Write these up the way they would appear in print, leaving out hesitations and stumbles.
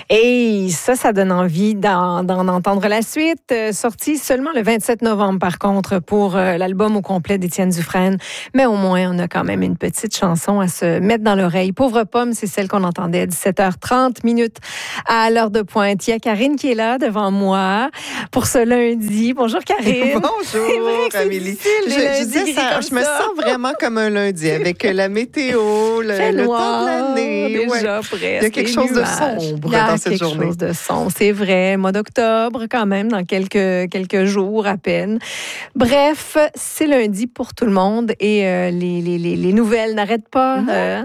Et ça donne envie d'en entendre la suite. Sortie seulement le 27 novembre, par contre, pour l'album au complet d'Étienne Dufresne. Mais au moins, on a quand même une petite chanson à se mettre dans l'oreille. Pauvre pomme, c'est celle qu'on entendait à 17h30 à l'heure de pointe. Il y a Karine qui est là devant moi pour ce lundi. Bonjour Karine. Bonjour Amélie. Je me sens vraiment comme un lundi avec la météo, le temps de l'année. Déjà presque. Il y a quelque chose de sombre dans cette journée. Quelque chose de sombre, c'est vrai. Mois d'octobre quand même, dans quelques jours à peine. Bref, c'est lundi pour tout le monde et les nouvelles n'arrêtent pas.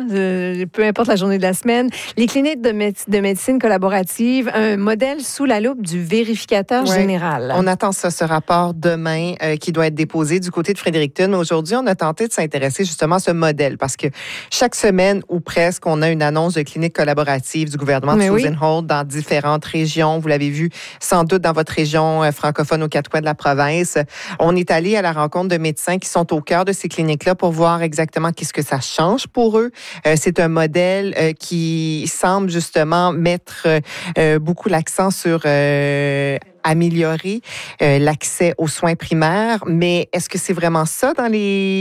Peu importe la journée de la semaine. Les cliniques de médecine collaborative, un modèle sous la loupe du vérificateur général. On attend ce rapport demain qui doit être déposé du côté de Fredericton. Aujourd'hui, on a tenté de s'intéresser justement à ce modèle parce que chaque semaine ou presque, on a une annonce de clinique collaborative du gouvernement de Susan Holt dans différentes régions. Vous l'avez vu sans doute dans votre région francophone aux quatre coins de la province. On est allé à la rencontre de médecins qui sont au cœur de ces cliniques-là pour voir exactement qu'est-ce que ça change pour eux. C'est un modèle qui semble justement mettre beaucoup l'accent sur améliorer l'accès aux soins primaires. Mais est-ce que c'est vraiment ça dans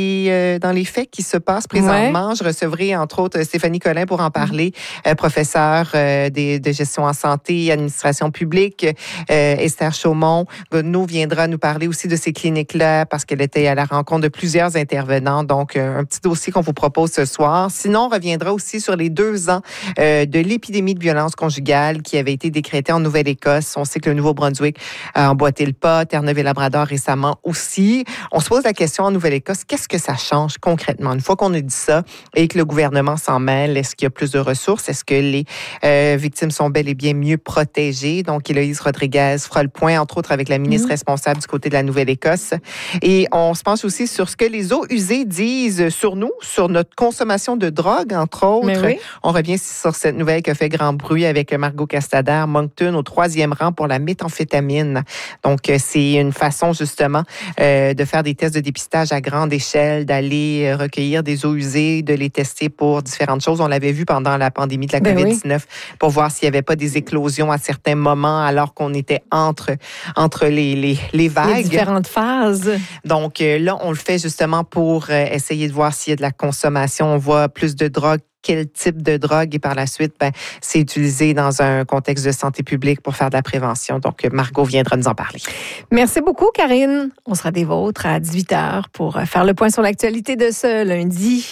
les faits qui se passent présentement? Je recevrai entre autres Stéphanie Collin pour en parler, professeure de gestion en santé et administration publique. Esther Chaumont-Godneau viendra nous parler aussi de ces cliniques-là parce qu'elle était à la rencontre de plusieurs intervenants. Donc, un petit dossier qu'on vous propose ce soir. Sinon, on reviendra aussi sur les 2 ans de l'épidémie de violence conjugale qui avait été décrétée en Nouvelle-Écosse. On sait que le Nouveau-Brunswick a emboîté le pas, Terre-Neuve-et-Labrador récemment aussi. On se pose la question en Nouvelle-Écosse, qu'est-ce que ça change concrètement? Une fois qu'on a dit ça et que le gouvernement s'en mêle, est-ce qu'il y a plus de ressources? Est-ce que les victimes sont bel et bien mieux protégées? Donc, Héloïse Rodriguez fera le point, entre autres, avec la ministre responsable du côté de la Nouvelle-Écosse. Et on se penche aussi sur ce que les eaux usées disent sur nous, sur notre consommation de drogue, entre autres. On revient sur cette nouvelle qui a fait grand bruit avec Margot Castader, Moncton au 3e rang pour la méthamphétamine. Donc, c'est une façon, justement, de faire des tests de dépistage à grande échelle, d'aller recueillir des eaux usées, de les tester pour différentes choses. On l'avait vu pendant la pandémie de la COVID-19 pour voir s'il n'y avait pas des éclosions à certains moments alors qu'on était entre les vagues. Les différentes phases. Donc, là, on le fait justement pour essayer de voir s'il y a de la consommation. On voit plus de drogue. Quel type de drogue et par la suite, c'est utilisé dans un contexte de santé publique pour faire de la prévention. Donc, Margot viendra nous en parler. Merci beaucoup, Karine. On sera des vôtres à 18h pour faire le point sur l'actualité de ce lundi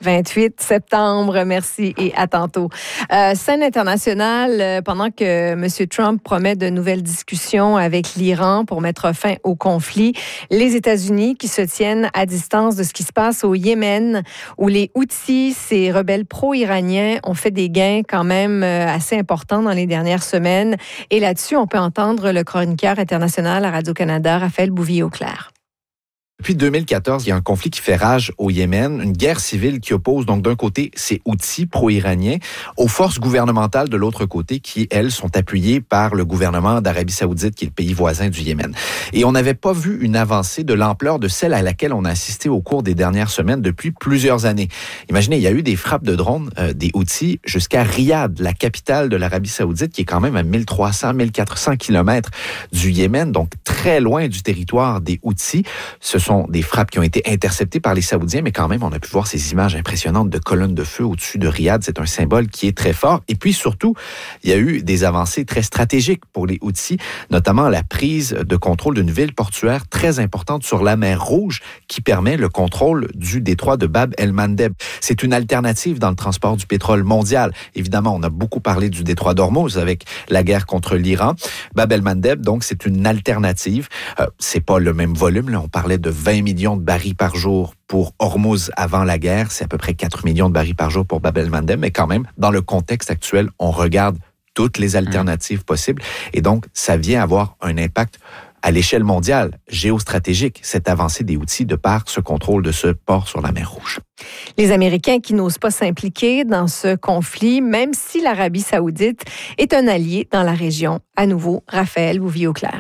28 septembre. Merci et à tantôt. Scène internationale, pendant que M. Trump promet de nouvelles discussions avec l'Iran pour mettre fin au conflit, les États-Unis qui se tiennent à distance de ce qui se passe au Yémen, où les Houthis, ces rebelles pro-iraniens, ont fait des gains quand même assez importants dans les dernières semaines. Et là-dessus, on peut entendre le chroniqueur international à Radio-Canada, Raphaël Bouvier-Auclair. Depuis 2014, il y a un conflit qui fait rage au Yémen, une guerre civile qui oppose donc d'un côté ces Houthis pro-iraniens aux forces gouvernementales de l'autre côté qui, elles, sont appuyées par le gouvernement d'Arabie Saoudite qui est le pays voisin du Yémen. Et on n'avait pas vu une avancée de l'ampleur de celle à laquelle on a assisté au cours des dernières semaines depuis plusieurs années. Imaginez, il y a eu des frappes de drones des Houthis jusqu'à Riyad, la capitale de l'Arabie Saoudite qui est quand même à 1300-1400 kilomètres du Yémen, donc très loin du territoire des Houthis. Ce sont des frappes qui ont été interceptées par les Saoudiens, mais quand même, on a pu voir ces images impressionnantes de colonnes de feu au-dessus de Riyad. C'est un symbole qui est très fort. Et puis surtout, il y a eu des avancées très stratégiques pour les Houthis, notamment la prise de contrôle d'une ville portuaire très importante sur la mer Rouge qui permet le contrôle du détroit de Bab el-Mandeb. C'est une alternative dans le transport du pétrole mondial. Évidemment, on a beaucoup parlé du détroit d'Ormuz avec la guerre contre l'Iran. Bab el-Mandeb, donc, c'est une alternative. C'est pas le même volume, là. On parlait de 20 millions de barils par jour pour Hormuz avant la guerre. C'est à peu près 4 millions de barils par jour pour Bab el-Mandeb. Mais quand même, dans le contexte actuel, on regarde toutes les alternatives possibles. Et donc, ça vient avoir un impact à l'échelle mondiale, géostratégique, cette avancée des Houthis de par ce contrôle de ce port sur la mer Rouge. Les Américains qui n'osent pas s'impliquer dans ce conflit, même si l'Arabie saoudite est un allié dans la région. À nouveau, Raphaël Bouvier-Auclair.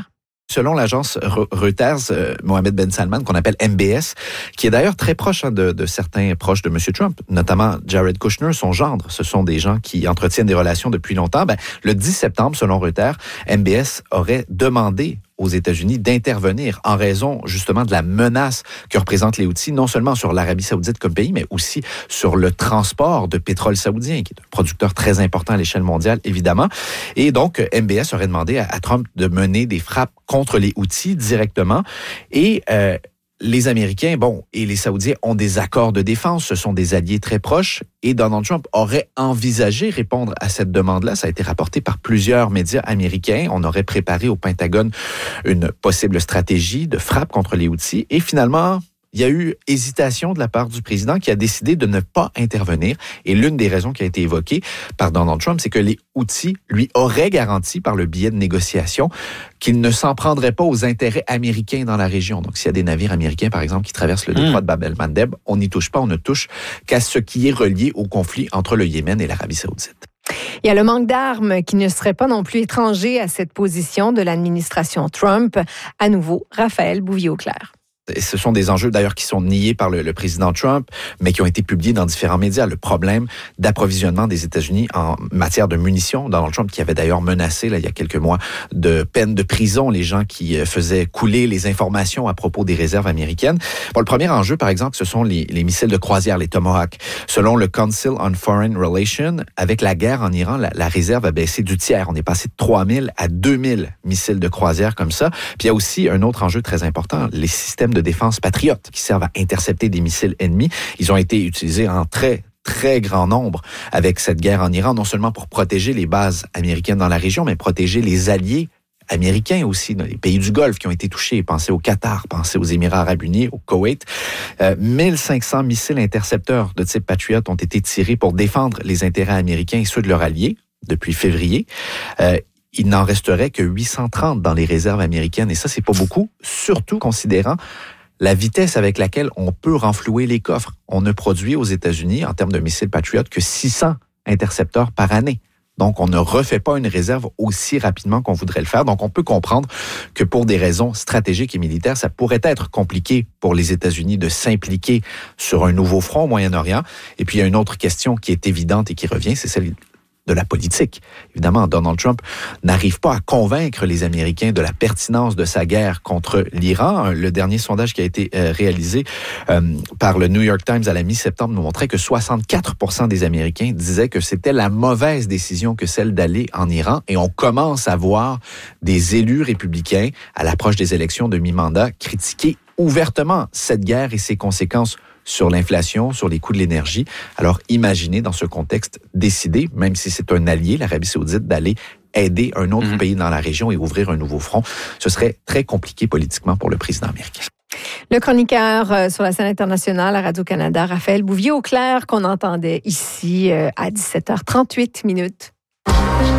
Selon l'agence Reuters, Mohammed Ben Salman, qu'on appelle MBS, qui est d'ailleurs très proche de certains proches de M. Trump, notamment Jared Kushner, son gendre. Ce sont des gens qui entretiennent des relations depuis longtemps. Le 10 septembre, selon Reuters, MBS aurait demandé aux États-Unis d'intervenir en raison justement de la menace que représentent les Houthis, non seulement sur l'Arabie saoudite comme pays, mais aussi sur le transport de pétrole saoudien, qui est un producteur très important à l'échelle mondiale, évidemment. Et donc, MBS aurait demandé à Trump de mener des frappes contre les Houthis directement. Et les Américains, et les Saoudiens ont des accords de défense, ce sont des alliés très proches, et Donald Trump aurait envisagé répondre à cette demande-là. Ça a été rapporté par plusieurs médias américains. On aurait préparé au Pentagone une possible stratégie de frappe contre les Houthis, et finalement, il y a eu hésitation de la part du président qui a décidé de ne pas intervenir. Et l'une des raisons qui a été évoquée par Donald Trump, c'est que les Houthis lui auraient garanti par le biais de négociations qu'ils ne s'en prendraient pas aux intérêts américains dans la région. Donc, s'il y a des navires américains, par exemple, qui traversent le détroit de Bab el-Mandeb, on n'y touche pas, on ne touche qu'à ce qui est relié au conflit entre le Yémen et l'Arabie saoudite. Il y a le manque d'armes qui ne serait pas non plus étranger à cette position de l'administration Trump. À nouveau, Raphaël Bouvier-Auclair. Et ce sont des enjeux d'ailleurs qui sont niés par le président Trump, mais qui ont été publiés dans différents médias. Le problème d'approvisionnement des États-Unis en matière de munitions. Donald Trump qui avait d'ailleurs menacé il y a quelques mois de peine de prison les gens qui faisaient couler les informations à propos des réserves américaines. Le premier enjeu, par exemple, ce sont les missiles de croisière, les Tomahawk. Selon le Council on Foreign Relations, avec la guerre en Iran, la réserve a baissé du tiers. On est passé de 3000 à 2000 missiles de croisière comme ça. Puis il y a aussi un autre enjeu très important, les systèmes de défense patriotes qui servent à intercepter des missiles ennemis. Ils ont été utilisés en très grand nombre avec cette guerre en Iran, non seulement pour protéger les bases américaines dans la région, mais protéger les alliés américains aussi, les pays du Golfe qui ont été touchés. Pensez au Qatar, pensez aux Émirats arabes unis, au Koweït. 1500 missiles intercepteurs de type Patriot ont été tirés pour défendre les intérêts américains et ceux de leurs alliés depuis février. Il n'en resterait que 830 dans les réserves américaines. Et ça, c'est pas beaucoup, surtout considérant la vitesse avec laquelle on peut renflouer les coffres. On ne produit aux États-Unis, en termes de missiles Patriot, que 600 intercepteurs par année. Donc, on ne refait pas une réserve aussi rapidement qu'on voudrait le faire. Donc, on peut comprendre que pour des raisons stratégiques et militaires, ça pourrait être compliqué pour les États-Unis de s'impliquer sur un nouveau front au Moyen-Orient. Et puis, il y a une autre question qui est évidente et qui revient, c'est celle de la politique. Évidemment, Donald Trump n'arrive pas à convaincre les Américains de la pertinence de sa guerre contre l'Iran. Le dernier sondage qui a été réalisé par le New York Times à la mi-septembre nous montrait que 64% des Américains disaient que c'était la mauvaise décision que celle d'aller en Iran. Et on commence à voir des élus républicains, à l'approche des élections de mi-mandat, critiquer ouvertement cette guerre et ses conséquences sur l'inflation, sur les coûts de l'énergie. Alors, imaginez dans ce contexte décider, même si c'est un allié, l'Arabie saoudite, d'aller aider un autre pays dans la région et ouvrir un nouveau front. Ce serait très compliqué politiquement pour le président américain. Le chroniqueur sur la scène internationale à Radio-Canada, Raphaël Bouvier-Auclair, qu'on entendait ici à 17h38.